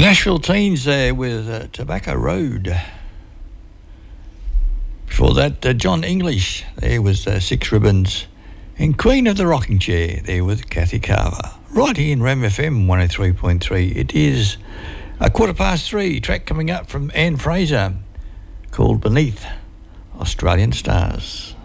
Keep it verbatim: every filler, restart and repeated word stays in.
Nashville Teens there with uh, Tobacco Road. Before that, uh, John English there was uh, Six Ribbons. And Queen of the Rocking Chair there with Kathy Carver. Right here in Ram F M one oh three point three. It is a quarter past three. Track coming up from Anne Fraser called Beneath Australian Stars.